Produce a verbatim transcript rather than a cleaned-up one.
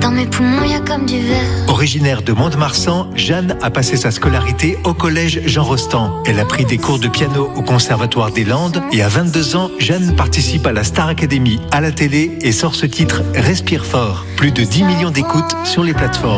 Dans mes poumons, y a comme du verre. Originaire de Mont-de-Marsan, Jeanne a passé sa scolarité au collège Jean Rostand. Elle a pris des cours de piano au Conservatoire des Landes et à vingt-deux ans, Jeanne participe à la Star Academy à la télé et sort ce titre Respire fort. Plus de dix millions d'écoutes sur les plateformes.